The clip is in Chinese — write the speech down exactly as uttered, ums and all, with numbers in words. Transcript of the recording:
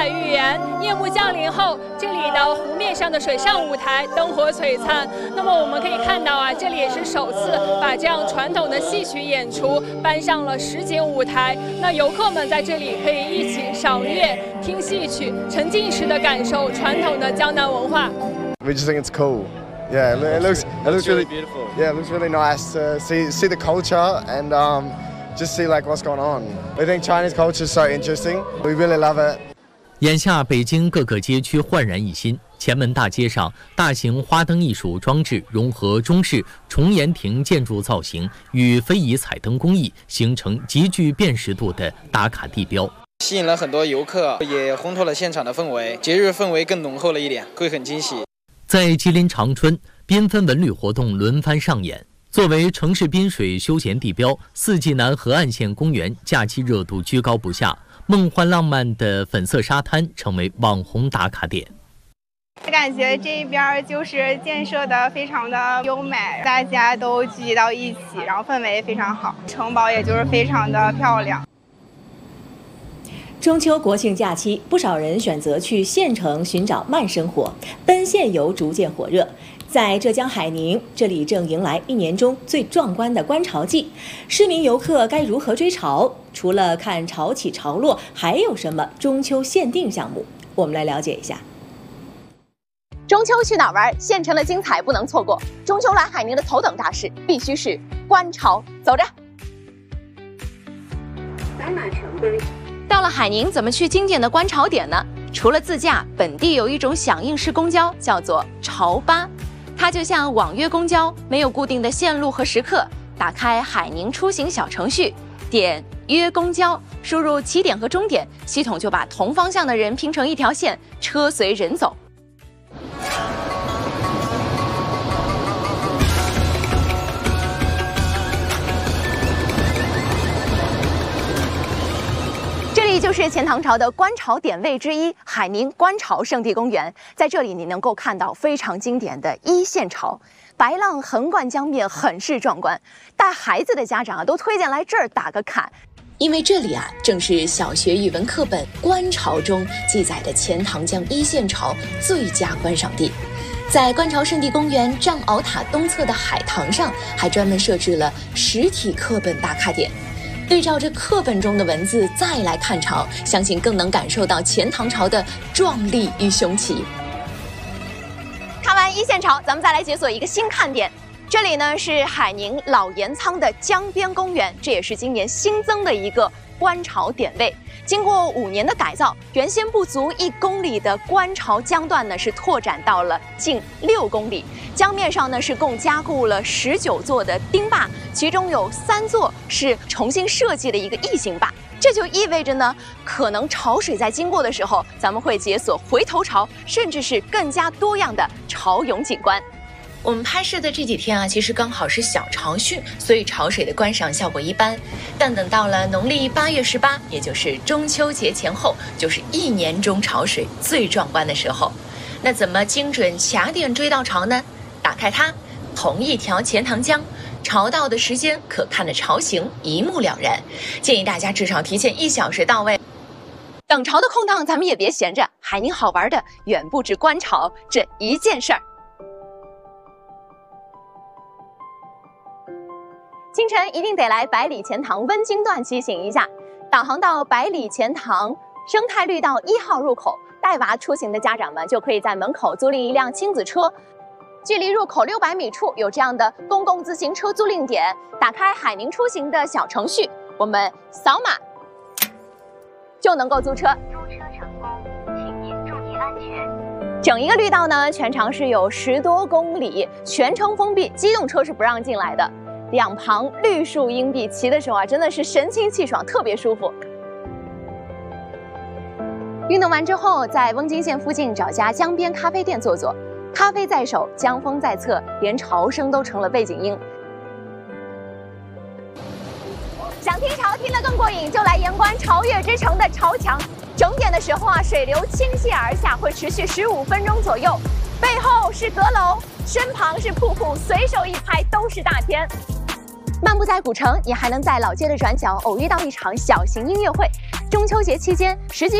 彩预言。夜幕降临后，这里的湖面上的水上舞台灯火璀璨。那么我们可以看到啊，这里也是首次把这样传统的戏曲演出搬上了实景舞台。那游客们在这里可以一起赏月、听戏曲，沉浸式的感受传统的江南文化。 We just think it's cool. Yeah, it looks it looks really beautiful. Yeah, it looks really nice to see see the culture and um, just see like what's going on. We think Chinese culture is so interesting. We really love it. 眼下，北京各个街区焕然一新，前门大街上大型花灯艺术装置融合中式重檐亭建筑造型与非遗彩灯工艺，形成极具辨识度的打卡地标， 吸引了很多游客，也烘托了现场的氛围，节日氛围更浓厚了一点，会很惊喜。在吉林长春，缤纷文旅活动轮番上演。作为城市滨水休闲地标，四季南河岸线公园假期热度居高不下，梦幻浪漫的粉色沙滩成为网红打卡点。 感觉这边就是建设的非常的优美，大家都聚集到一起，然后氛围非常好，城堡也就是非常的漂亮。 中秋国庆假期，不少人选择去县城寻找慢生活，奔县游逐渐火热。在浙江海宁，这里正迎来一年中最壮观的观潮季，市民游客该如何追潮？除了看潮起潮落，还有什么中秋限定项目？我们来了解一下。 中秋去哪儿玩？县城的精彩不能错过。中秋来海宁的头等大事必须是观潮，走着。白马城碑。到了海宁，怎么去经典的观潮点呢？除了自驾，本地有一种响应式公交，叫做潮巴。它就像网约公交，没有固定的线路和时刻。打开海宁出行小程序，点约公交，输入起点和终点，系统就把同方向的人拼成一条线，车随人走。这里就是钱塘潮的观潮点位之一——海宁观潮圣地公园。在这里，你能够看到非常经典的一线潮，白浪横贯江面，很是壮观。带孩子的家长啊，都推荐来这儿打个卡，因为这里啊，正是小学语文课本《观潮》中记载的钱塘江一线潮最佳观赏地。在观潮圣地公园藏鳌塔东侧的海塘上，还专门设置了实体课本打卡点。对照着课本中的文字再来看潮，相信更能感受到钱塘潮的壮丽与雄奇。看完一线潮，咱们再来解锁一个新看点。这里呢是海宁老盐仓的江边公园，这也是今年新增的一个观潮点位。经过五年的改造，原先不足一公里的观潮江段呢是拓展到了近六公里。江面上呢是共加固了十九座的钉坝，其中有三座是重新设计的一个异形坝。这就意味着呢，可能潮水在经过的时候，咱们会解锁回头潮，甚至是更加多样的潮涌景观。我们拍摄的这几天啊，其实刚好是小潮汛，所以潮水的观赏效果一般。但等到了农历八月十八，也就是中秋节前后，就是一年中潮水最壮观的时候。那怎么精准卡点追到潮呢？打开它，同一条钱塘江，潮到的时间、可看的潮形一目了然。建议大家至少提前一小时到位。等潮的空档，咱们也别闲着，海宁好玩的远不止观潮这一件事儿。清晨一定得来百里钱塘温经段骑行一下，导航到百里钱塘生态绿道一号入口，带娃出行的家长们就可以在门口租赁一辆亲子车，距离入口六百米处有这样的公共自行车租赁点。打开海宁出行的小程序，我们扫码就能够租车。租车成功，请您注意安全。整一个绿道呢，全长是有十多公里，全程封闭，机动车是不让进来的。两旁绿树荫蔽，骑的时候啊，真的是神清气爽，特别舒服。运动完之后，在瓮津县附近找家江边咖啡店坐坐，咖啡在手，江风在侧，连潮声都成了背景音。想听潮听得更过瘾，就来盐官潮乐之城的潮墙。整点的时候啊，水流倾泻而下，会持续十五分钟左右。背后是阁楼，身旁是瀑布，随手一拍都是大天。漫步在古城，你还能在老街的转角偶遇到一场小型音乐会。中秋节期间，实际